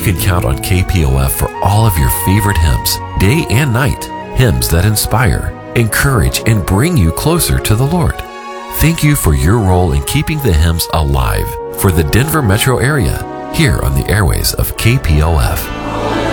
can count on KPOF for all of your favorite hymns, day and night. Hymns that inspire, encourage, and bring you closer to the Lord. Thank you for your role in keeping the hymns alive for the Denver metro area here on the airways of KPOF.